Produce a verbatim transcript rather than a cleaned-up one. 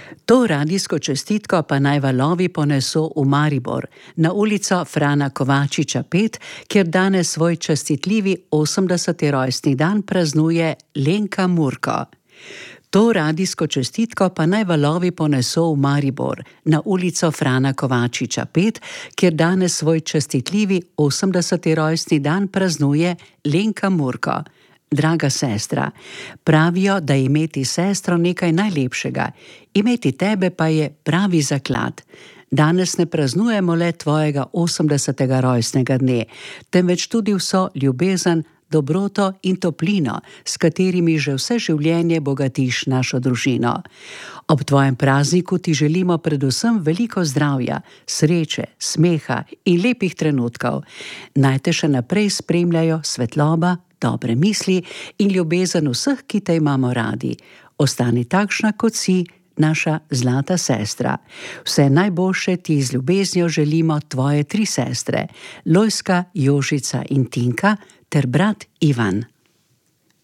To radijsko čestitko pa naj valovi poneso v Maribor, na ulico Frana Kovačiča pet, kjer danes svoj častitljivi osemdeseti rojstni dan praznuje Lenka Murko. To radijsko čestitko pa naj valovi poneso v Maribor, na ulico Frana Kovačiča pet, kjer danes svoj častitljivi osemdeseti rojstni dan praznuje Lenka Murko. Draga sestra, pravijo, da je imeti sestro nekaj najlepšega, imeti tebe pa je pravi zaklad. Danes ne praznujemo le tvojega osemdesetega rojstnega dne, temveč tudi vso ljubezen, dobroto in toplino, s katerimi že vse življenje bogatiš našo družino. Ob tvojem prazniku ti želimo predvsem veliko zdravja, sreče, smeha in lepih trenutkov. Naj te še naprej spremljajo svetloba, dobre misli in ljubezen vseh, ki te imamo radi. Ostani takšna, kot si, naša zlata sestra. Vse najboljše ti z ljubeznijo želimo tvoje tri sestre, Lojzka, Jožica in Tinka ter brat Ivan.